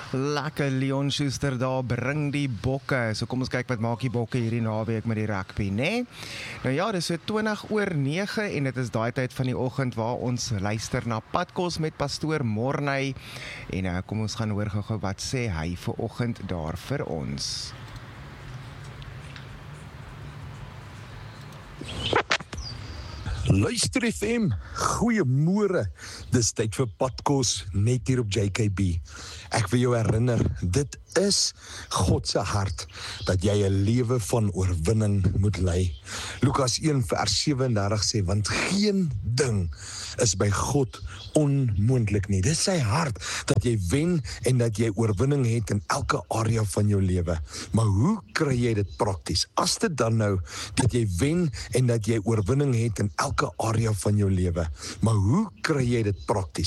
Lekker Leon Schuster daar, bring die bokke. So kom ons kyk wat maak die bokke hierdie naweek met die rugby, né? Nou ja, dis so 20:09 en dit is daai tyd van die oggend waar ons luister na Padkos met Pastoor Morney. En kom ons gaan hoor gou wat sê hy vir oggend daar vir ons. Luister FM, goeiemôre. Dis tyd vir Padkos net hier op JKB. Ek wil jou herinner, dit is God se hart dat jy 'n lewe van oorwinning moet lei. Lukas 1:37 sê, want geen ding is by God onmoontlik nie. Dis sy hart dat jy wen en dat jy oorwinning het in elke area van jou lewe. Maar hoe kry jy dit prakties? As dit dan nou dat jy wen en dat jy oorwinning het in elke area van jou lewe. Maar hoe kry jy dit prakties?